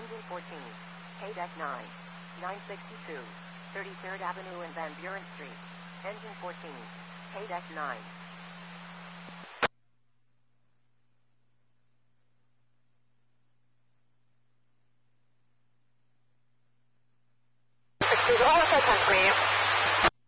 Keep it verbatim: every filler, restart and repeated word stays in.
Engine fourteen. K-Deck nine. nine sixty-two. thirty-third Avenue and Van Buren Street. Engine fourteen. K-Deck nine. All of the country.